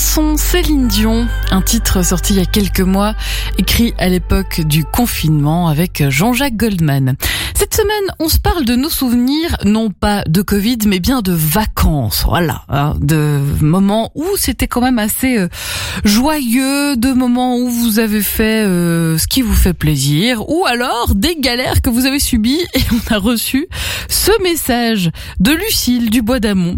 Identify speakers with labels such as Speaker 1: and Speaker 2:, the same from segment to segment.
Speaker 1: chanson Céline Dion, un titre sorti il y a quelques mois, écrit à l'époque du confinement avec Jean-Jacques Goldman. Cette semaine, on se parle de nos souvenirs, non pas de Covid, mais bien de vacances. Voilà, de moments où c'était quand même assez joyeux, de moments où vous avez fait ce qui vous fait plaisir, ou alors des galères que vous avez subies. Et on a reçu ce message de Lucille du Bois d'Amont.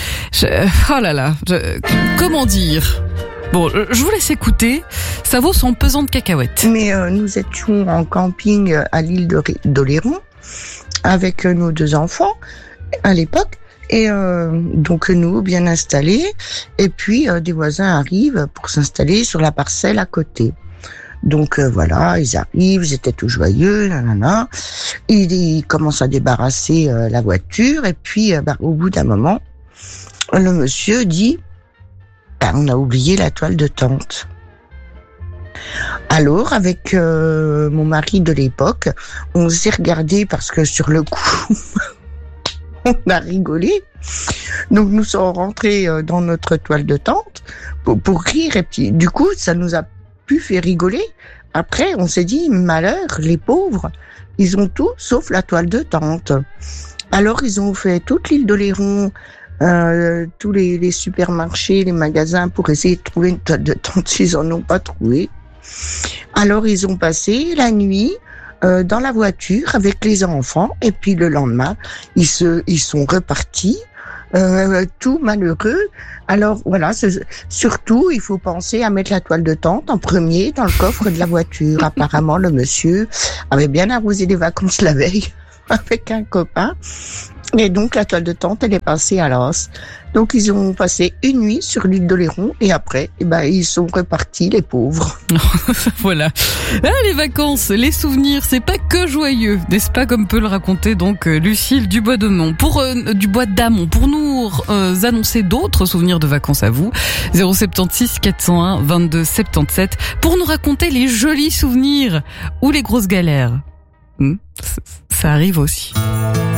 Speaker 1: Comment dire ? Bon, je vous laisse écouter, ça vaut son pesant de cacahuètes.
Speaker 2: Mais nous étions en camping à l'île d'Oléron avec nos 2 enfants à l'époque. Et donc nous, bien installés. Et puis des voisins arrivent pour s'installer sur la parcelle à côté. Donc voilà, ils arrivent, ils étaient tout joyeux, nanana. Ils commencent à débarrasser la voiture. Et puis au bout d'un moment, le monsieur dit on a oublié la toile de tente. Alors, avec mon mari de l'époque, on s'est regardé parce que sur le coup, on a rigolé. Donc, nous sommes rentrés dans notre toile de tente pour rire. Et puis, du coup, ça nous a pu faire rigoler. Après, on s'est dit, malheur, les pauvres, ils ont tout sauf la toile de tente. Alors, ils ont fait toute l'île d'Oléron, tous les supermarchés, les magasins pour essayer de trouver une toile de tente, ils en ont pas trouvé. Alors ils ont passé la nuit dans la voiture avec les enfants et puis le lendemain ils sont repartis tout malheureux. Alors voilà, surtout il faut penser à mettre la toile de tente en premier dans le coffre de la voiture. Apparemment le monsieur avait bien arrosé les vacances la veille avec un copain. Et donc, la toile de tente, elle est passée à l'os. Donc, ils ont passé une nuit sur l'île d'Oléron et après, ils sont repartis, les pauvres.
Speaker 1: Voilà. Les vacances, les souvenirs, c'est pas que joyeux, n'est-ce pas, comme peut le raconter donc Lucille du Bois d'Amont. Du Bois d'Amont. Pour nous annoncer d'autres souvenirs de vacances à vous, 076 401 22 77, pour nous raconter les jolis souvenirs ou les grosses galères. Ça arrive aussi.